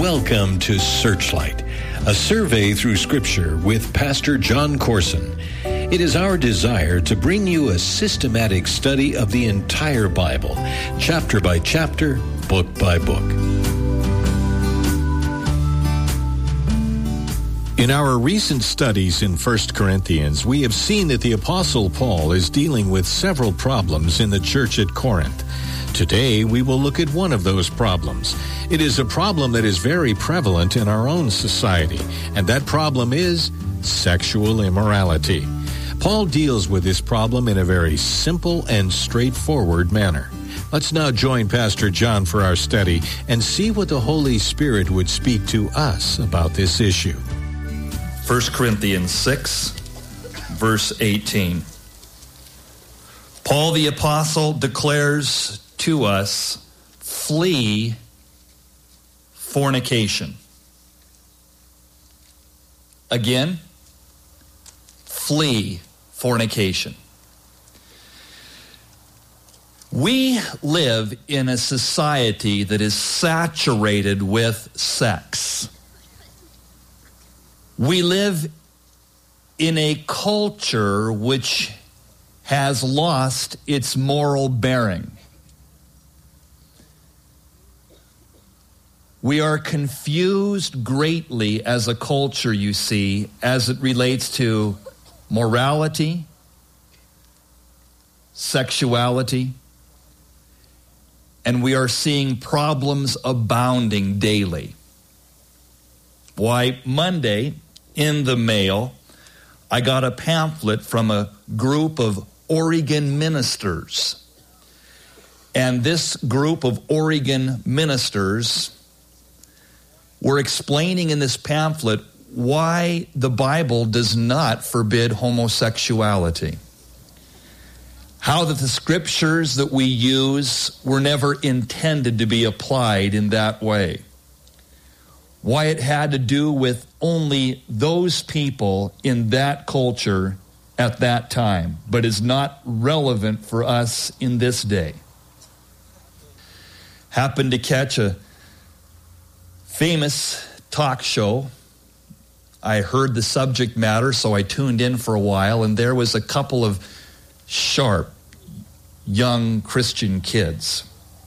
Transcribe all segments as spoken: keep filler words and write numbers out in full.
Welcome to Searchlight, a survey through Scripture with Pastor John Corson. It is our desire to bring you a systematic study of the entire Bible, chapter by chapter, book by book. In our recent studies in First Corinthians, we have seen that the Apostle Paul is dealing with several problems in the church at Corinth. Today, we will look at one of those problems. It is a problem that is very prevalent in our own society, and that problem is sexual immorality. Paul deals with this problem in a very simple and straightforward manner. Let's now join Pastor John for our study and see what the Holy Spirit would speak to us about this issue. First Corinthians six, verse eighteen. Paul the Apostle declares to us, flee fornication. Again, flee fornication. We live in a society that is saturated with sex. We live in a culture which has lost its moral bearing. We are confused greatly as a culture, you see, as it relates to morality, sexuality, and we are seeing problems abounding daily. Why, Monday, in the mail, I got a pamphlet from a group of Oregon ministers. And this group of Oregon ministers were explaining in this pamphlet why the Bible does not forbid homosexuality. How that the scriptures that we use were never intended to be applied in that way. Why it had to do with only those people in that culture at that time, but is not relevant for us in this day. Happened to catch a famous talk show. I heard the subject matter, so I tuned in for a while, and there was a couple of sharp, young Christian kids.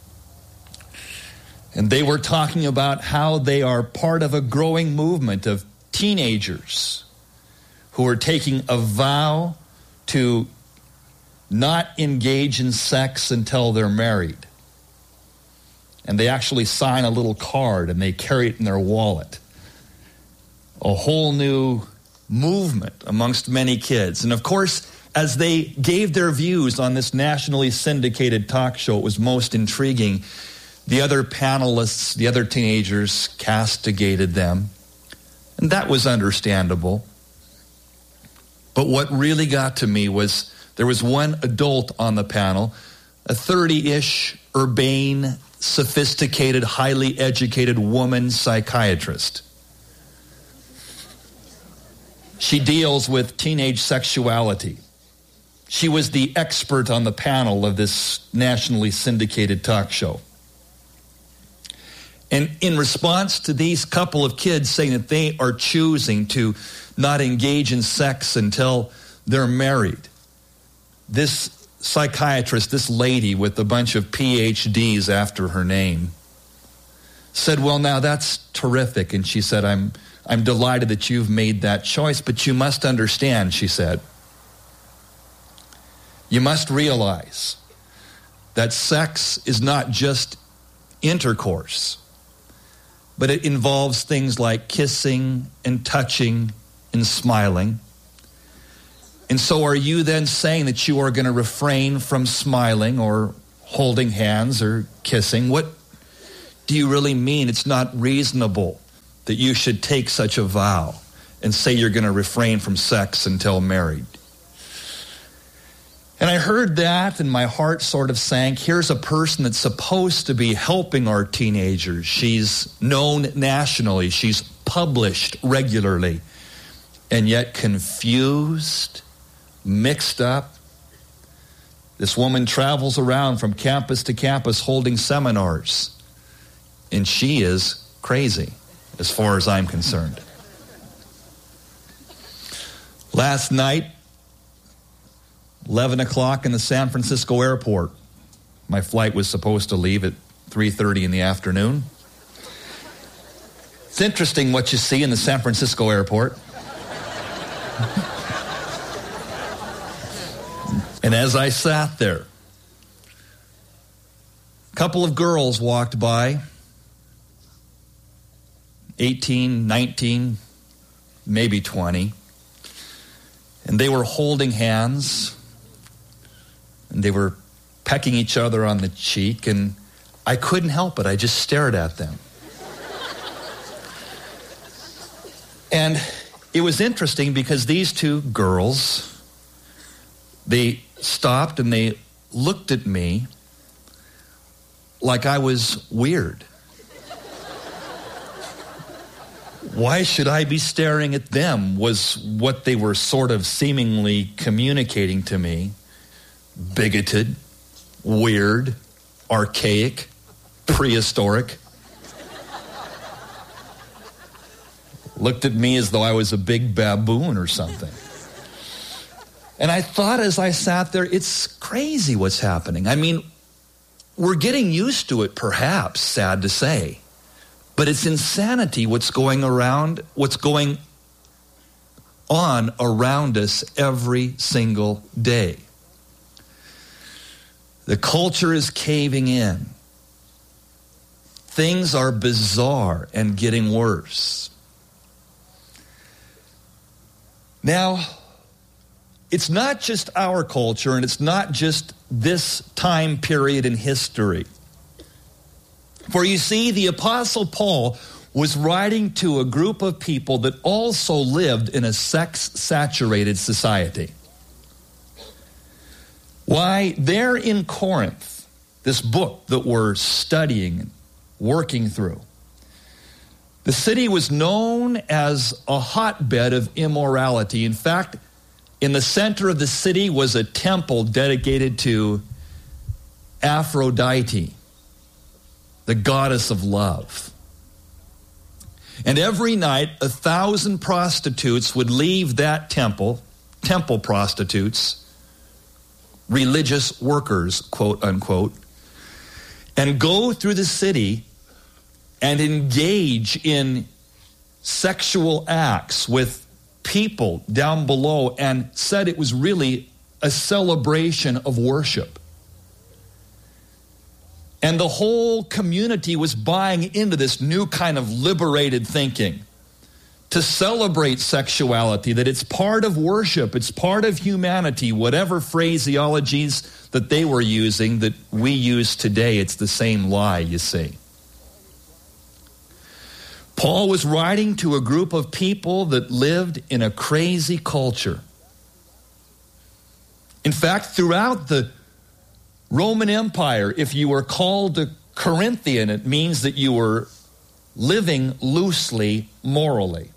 And they were talking about how they are part of a growing movement of teenagers who are taking a vow to not engage in sex until they're married. And they actually sign a little card and they carry it in their wallet. A whole new movement amongst many kids. And of course, as they gave their views on this nationally syndicated talk show, it was most intriguing. The other panelists, the other teenagers, castigated them. And that was understandable. But what really got to me was there was one adult on the panel, a thirty-ish, urbane, sophisticated, highly educated woman psychiatrist. She deals with teenage sexuality. She was the expert on the panel of this nationally syndicated talk show. And in response to these couple of kids saying that they are choosing to not engage in sex until they're married, this psychiatrist, this lady with a bunch of P H Ds after her name, said, well, now that's terrific. And she said, I'm I'm delighted that you've made that choice, but you must understand, she said, you must realize that sex is not just intercourse, but it involves things like kissing and touching and smiling. And so are you then saying that you are going to refrain from smiling or holding hands or kissing? What do you really mean? It's not reasonable that you should take such a vow and say you're going to refrain from sex until married. And I heard that and my heart sort of sank. Here's a person that's supposed to be helping our teenagers. She's known nationally. She's published regularly. And yet confused, mixed up. This woman travels around from campus to campus holding seminars. And she is crazy. as far as I'm concerned. Last night, eleven o'clock in the San Francisco airport. My flight was supposed to leave at three thirty in the afternoon. It's interesting what you see in the San Francisco airport. And as I sat there, a couple of girls walked by, eighteen, nineteen, maybe twenty, and they were holding hands, and they were pecking each other on the cheek, and I couldn't help it. I just stared at them. And it was interesting because these two girls, they stopped and they looked at me like I was weird. Why should I be staring at them was what they were sort of seemingly communicating to me. Bigoted, weird, archaic, prehistoric. Looked at me as though I was a big baboon or something. And I thought as I sat there, it's crazy what's happening. I mean, we're getting used to it, perhaps, sad to say. But it's insanity what's going around, what's going on around us every single day. The culture is caving in. Things are bizarre and getting worse. Now, it's not just our culture, and it's not just this time period in history. For you see, the Apostle Paul was writing to a group of people that also lived in a sex-saturated society. Why, there in Corinth, this book that we're studying and working through, the city was known as a hotbed of immorality. In fact, in the center of the city was a temple dedicated to Aphrodite, the goddess of love. And every night, a thousand prostitutes would leave that temple, temple prostitutes, religious workers, quote unquote, and go through the city and engage in sexual acts with people down below, and said it was really a celebration of worship. And the whole community was buying into this new kind of liberated thinking to celebrate sexuality, that it's part of worship, it's part of humanity, whatever phraseologies that they were using that we use today, it's the same lie, you see. Paul was writing to a group of people that lived in a crazy culture. In fact, throughout the Roman Empire, if you were called a Corinthian, it means that you were living loosely morally.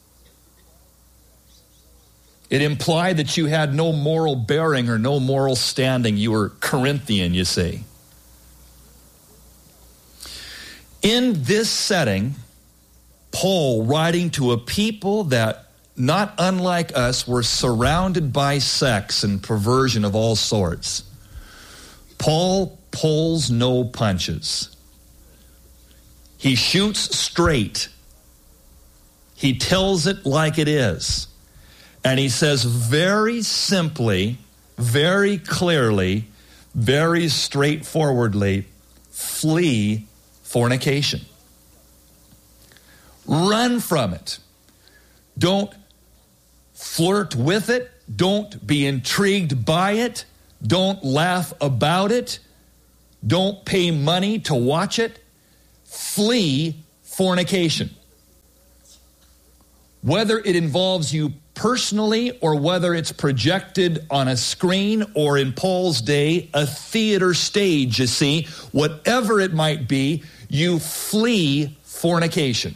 It implied that you had no moral bearing or no moral standing. You were Corinthian, you see. In this setting, Paul, writing to a people that, not unlike us, were surrounded by sex and perversion of all sorts, Paul pulls no punches. He shoots straight. He tells it like it is. And he says very simply, very clearly, very straightforwardly, flee fornication. Run from it. Don't flirt with it. Don't be intrigued by it. Don't laugh about it. Don't pay money to watch it. Flee fornication. Whether it involves you personally or whether it's projected on a screen or, in Paul's day, a theater stage, you see, whatever it might be, you flee fornication.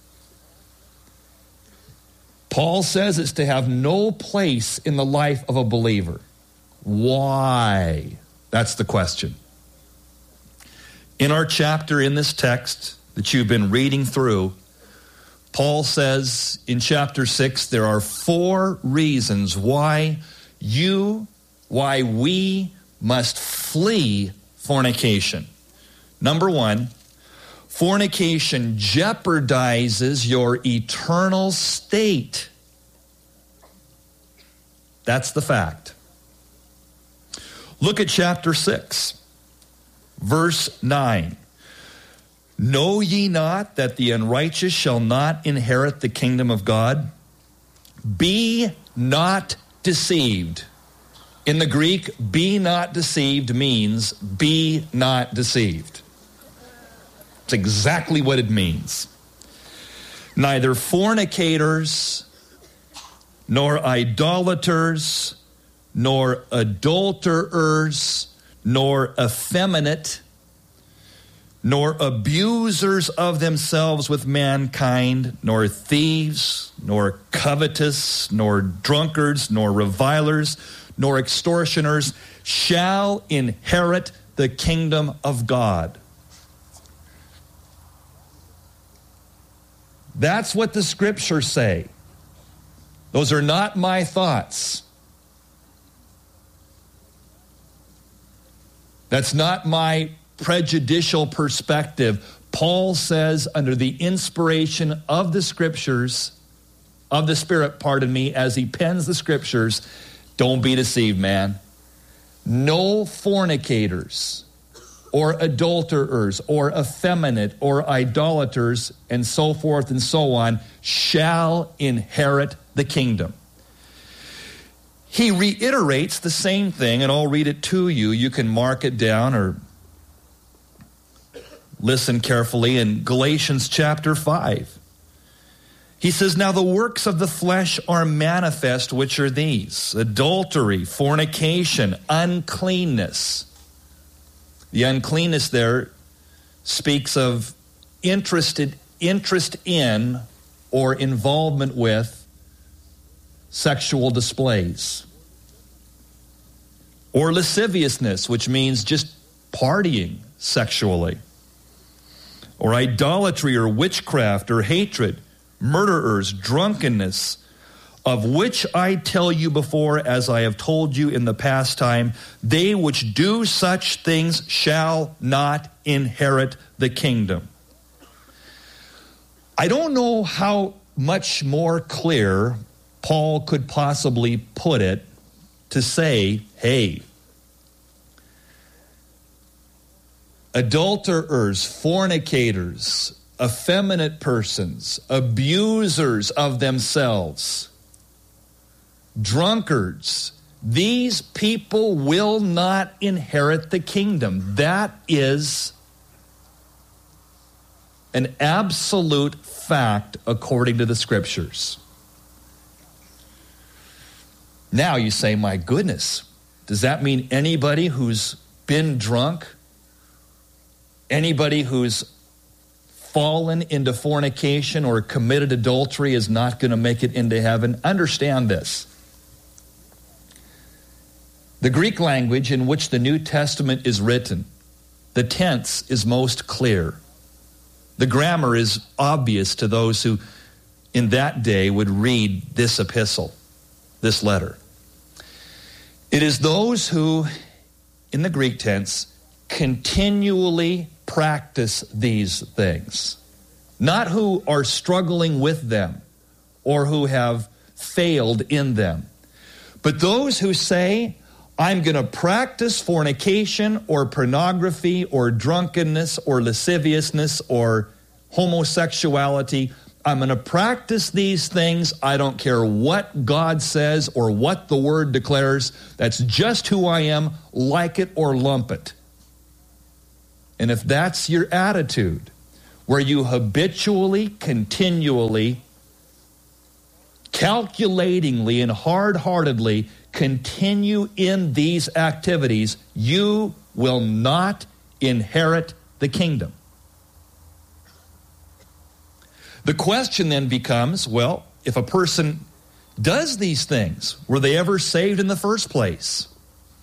Paul says it's to have no place in the life of a believer. Why? That's the question. In our chapter in this text that you've been reading through, Paul says in chapter six, there are four reasons why you, why we must flee fornication. Number one, fornication jeopardizes your eternal state. That's the fact. Look at chapter six, verse nine. Know ye not that the unrighteous shall not inherit the kingdom of God? Be not deceived. In the Greek, be not deceived means be not deceived. It's exactly what it means. Neither fornicators, nor idolaters, nor adulterers, nor effeminate, nor abusers of themselves with mankind, nor thieves, nor covetous, nor drunkards, nor revilers, nor extortioners shall inherit the kingdom of God. That's what the scriptures say. Those are not my thoughts. That's not my prejudicial perspective. Paul says, under the inspiration of the scriptures, of the Spirit, pardon me, as he pens the scriptures, don't be deceived, man. No fornicators, or adulterers, or effeminate, or idolaters, and so forth and so on, shall inherit the kingdom. He reiterates the same thing, and I'll read it to you. You can mark it down or listen carefully in Galatians chapter five. He says, now the works of the flesh are manifest, which are these: adultery, fornication, uncleanness. The uncleanness there speaks of interested, interest in or involvement with sexual displays. Or lasciviousness, which means just partying sexually. Or idolatry, or witchcraft, or hatred, murderers, drunkenness, of which I tell you before, as I have told you in the past time, they which do such things shall not inherit the kingdom. I don't know how much more clear Paul could possibly put it to say, hey, adulterers, fornicators, effeminate persons, abusers of themselves, drunkards, these people will not inherit the kingdom. That is an absolute fact according to the scriptures. Now you say, my goodness, does that mean anybody who's been drunk, anybody who's fallen into fornication or committed adultery is not going to make it into heaven? Understand this. The Greek language in which the New Testament is written, the tense is most clear. The grammar is obvious to those who in that day would read this epistle, this letter. It is those who, in the Greek tense, continually practice these things, not who are struggling with them or who have failed in them, but those who say, I'm going to practice fornication or pornography or drunkenness or lasciviousness or homosexuality. I'm going to practice these things. I don't care what God says or what the Word declares. That's just who I am, like it or lump it. And if that's your attitude, where you habitually, continually, calculatingly, and hard-heartedly continue in these activities, you will not inherit the kingdom. The question then becomes, well, if a person does these things, were they ever saved in the first place?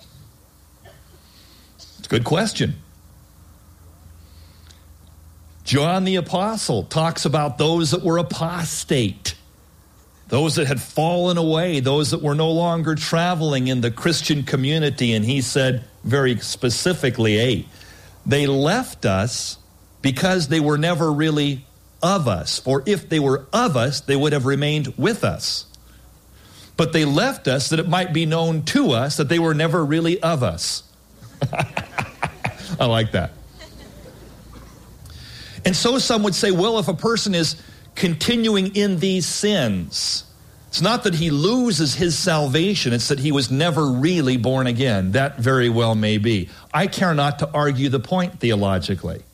It's a good question. John the Apostle talks about those that were apostate, those that had fallen away, those that were no longer traveling in the Christian community. And he said very specifically, hey, they left us because they were never really of us. For if they were of us, they would have remained with us. But they left us that it might be known to us that they were never really of us. I like that. And so some would say, well, if a person is continuing in these sins, it's not that he loses his salvation, it's that he was never really born again. That very well may be. I care not to argue the point theologically.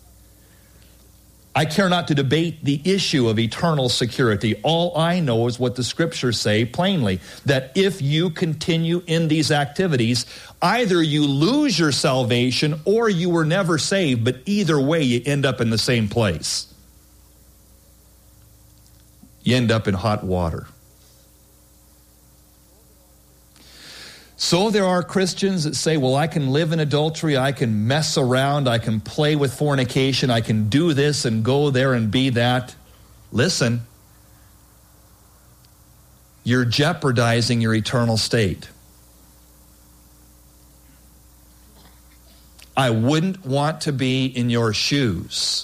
I care not to debate the issue of eternal security. All I know is what the scriptures say plainly, that if you continue in these activities, either you lose your salvation or you were never saved, but either way you end up in the same place. You end up in hot water. So there are Christians that say, well, I can live in adultery, I can mess around, I can play with fornication, I can do this and go there and be that. Listen, you're jeopardizing your eternal state. I wouldn't want to be in your shoes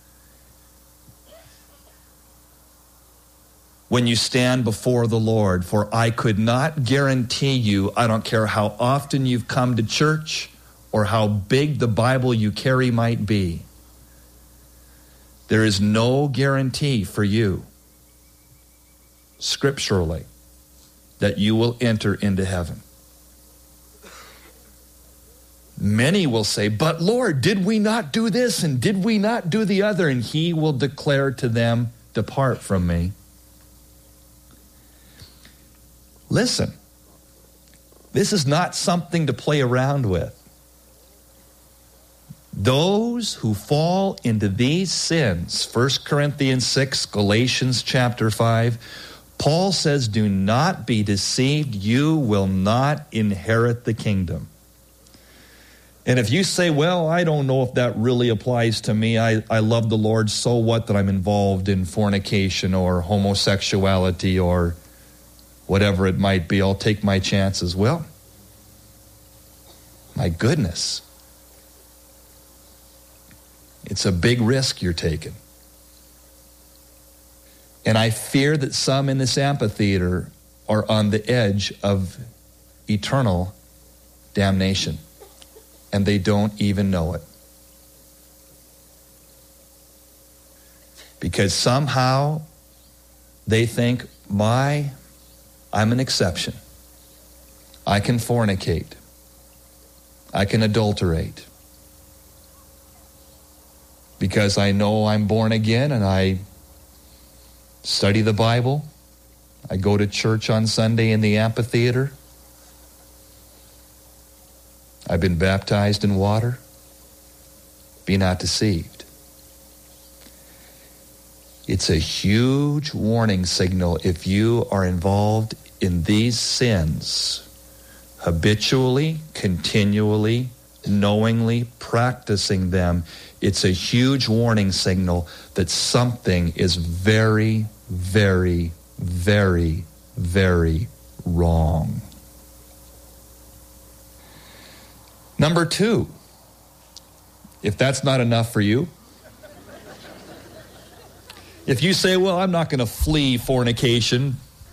when you stand before the Lord, for I could not guarantee you, I don't care how often you've come to church or how big the Bible you carry might be, there is no guarantee for you, scripturally, that you will enter into heaven. Many will say, but Lord, did we not do this and did we not do the other? And he will declare to them, depart from me. Listen, this is not something to play around with. Those who fall into these sins, First Corinthians six, Galatians chapter five, Paul says, do not be deceived, you will not inherit the kingdom. And if you say, well, I don't know if that really applies to me, I, I love the Lord, so what that I'm involved in fornication or homosexuality or whatever it might be, I'll take my chances. Well, my goodness. It's a big risk you're taking. And I fear that some in this amphitheater are on the edge of eternal damnation, and they don't even know it. Because somehow they think, my I'm an exception. I can fornicate. I can adulterate. Because I know I'm born again and I study the Bible. I go to church on Sunday in the amphitheater. I've been baptized in water. Be not deceived. It's a huge warning signal if you are involved in these sins, habitually, continually, knowingly practicing them. It's a huge warning signal that something is very, very, very, very wrong. Number two, if that's not enough for you, if you say, well, I'm not going to flee fornication,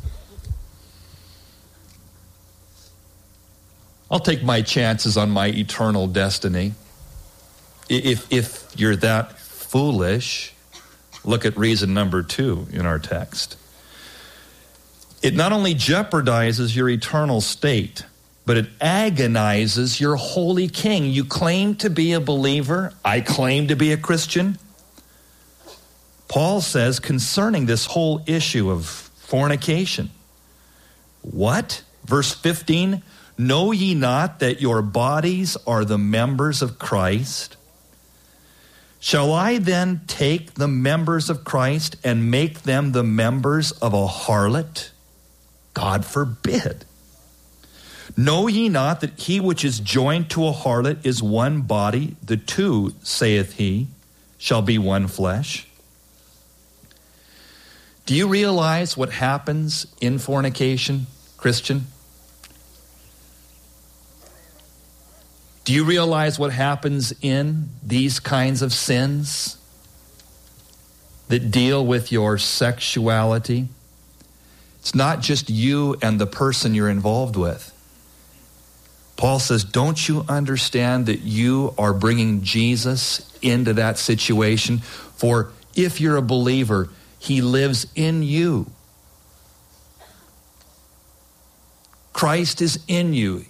I'll take my chances on my eternal destiny. If, if you're that foolish, look at reason number two in our text. It not only jeopardizes your eternal state, but it agonizes your holy king. You claim to be a believer. I claim to be a Christian. Paul says concerning this whole issue of fornication, what? Verse fifteen, know ye not that your bodies are the members of Christ? Shall I then take the members of Christ and make them the members of a harlot? God forbid. Know ye not that he which is joined to a harlot is one body? The two, saith he, shall be one flesh. Do you realize what happens in fornication, Christian? Do you realize what happens in these kinds of sins that deal with your sexuality? It's not just you and the person you're involved with. Paul says, don't you understand that you are bringing Jesus into that situation? For if you're a believer, he lives in you. Christ is in you.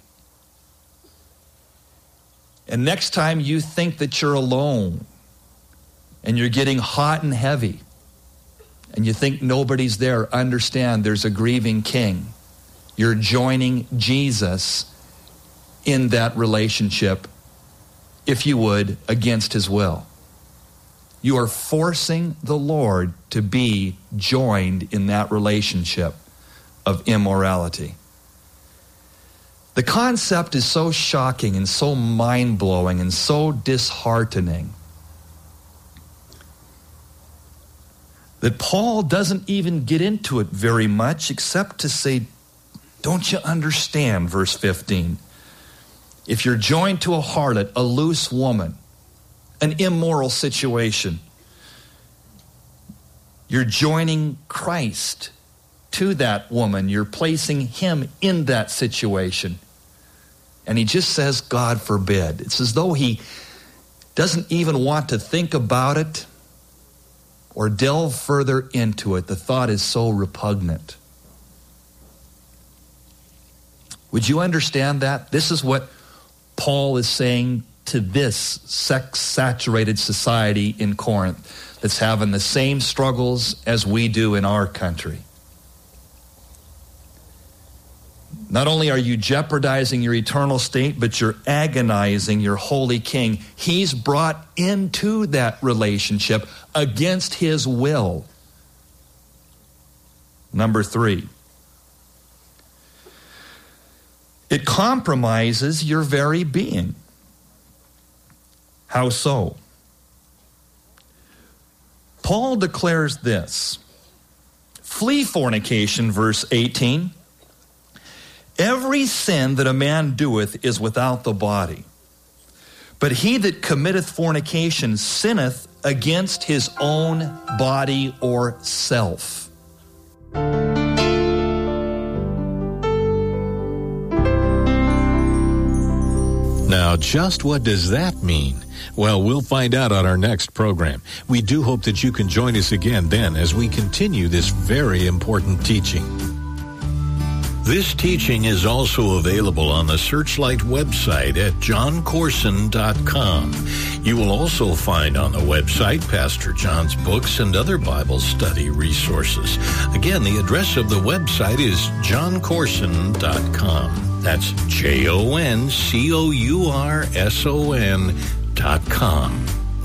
And next time you think that you're alone and you're getting hot and heavy and you think nobody's there, understand there's a grieving king. You're joining Jesus in that relationship, if you would, against his will. You are forcing the Lord to be joined in that relationship of immorality. The concept is so shocking and so mind-blowing and so disheartening that Paul doesn't even get into it very much except to say, don't you understand, verse fifteen? If you're joined to a harlot, a loose woman, an immoral situation, you're joining Christ to that woman. You're placing him in that situation. And he just says, God forbid. It's as though he doesn't even want to think about it or delve further into it. The thought is so repugnant. Would you understand that? This is what Paul is saying to this sex-saturated society in Corinth that's having the same struggles as we do in our country. Not only are you jeopardizing your eternal state, but you're agonizing your holy king. He's brought into that relationship against his will. Number three, it compromises your very being. How so? Paul declares this. Flee fornication, verse eighteen. Every sin that a man doeth is without the body. But he that committeth fornication sinneth against his own body or self. Now, just what does that mean? Well, we'll find out on our next program. We do hope that you can join us again then as we continue this very important teaching. This teaching is also available on the Searchlight website at john corson dot com. You will also find on the website Pastor John's books and other Bible study resources. Again, the address of the website is john corson dot com. That's J O N C O U R S O N dot com.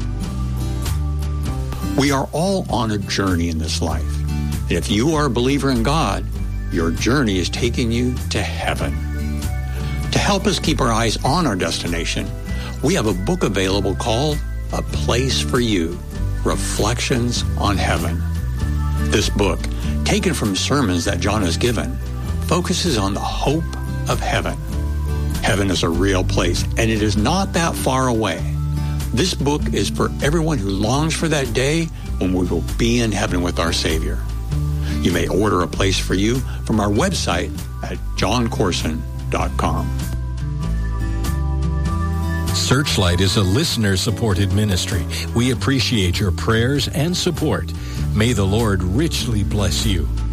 We are all on a journey in this life. If you are a believer in God, your journey is taking you to heaven. To help us keep our eyes on our destination, we have a book available called A Place for You, Reflections on Heaven. This book, taken from sermons that John has given, focuses on the hope of heaven. Heaven is a real place, and it is not that far away. This book is for everyone who longs for that day when we will be in heaven with our Savior. You may order A Place for You from our website at john corson dot com. Searchlight is a listener-supported ministry. We appreciate your prayers and support. May the Lord richly bless you.